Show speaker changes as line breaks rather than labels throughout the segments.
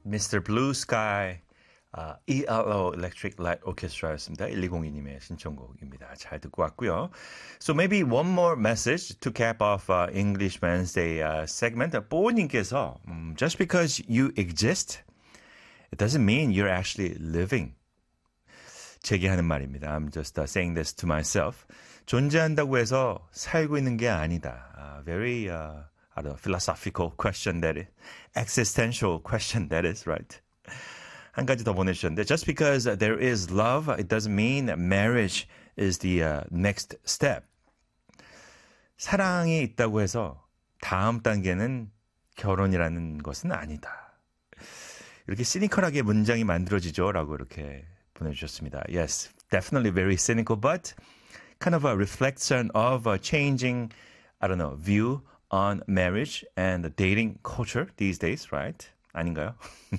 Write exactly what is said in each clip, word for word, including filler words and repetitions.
미스터 Blue Sky 아, 이엘오 Electric Light Orchestra였습니다. 일이공이님의 신청곡입니다. 잘 듣고 왔고요. So maybe one more message to cap off uh, English Wednesday uh, segment. 뽀님께서 um, just because you exist, it doesn't mean you're actually living. 제게 하는 말입니다. I'm just uh, saying this to myself. 존재한다고 해서 살고 있는 게 아니다. Uh, very uh, I don't know, philosophical question that is. Existential question that is, right? 한 가지 더 보내주셨는데 just because there is love, it doesn't mean marriage is the uh, next step. 사랑이 있다고 해서 다음 단계는 결혼이라는 것은 아니다. 이렇게 시니컬하게 문장이 만들어지죠? 라고 이렇게 보내주셨습니다. Yes, definitely very cynical, but kind of a reflection of a changing, I don't know, view on marriage and the dating culture these days, right? 아닌가요?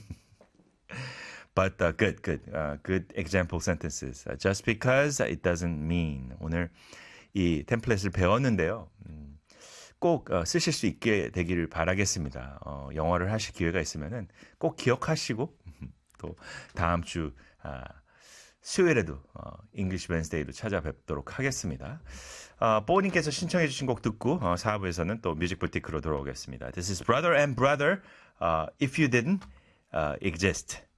But uh, good, good, uh, good example sentences. Uh, just because it doesn't mean. 오늘 이 템플릿을 배웠는데요. 음, 꼭 어, 쓰실 수 있게 되기를 바라겠습니다. 어, 영어를 하실 기회가 있으면은 꼭 기억하시고 또 다음 주 아, 수요일에도 어, English Wednesday로 찾아뵙도록 하겠습니다. 어, 뽀님께서 신청해 주신 곡 듣고 어, 사 부에서는 또 뮤직 부티크로 돌아오겠습니다. This is Brother and Brother. Uh, if you didn't uh, exist.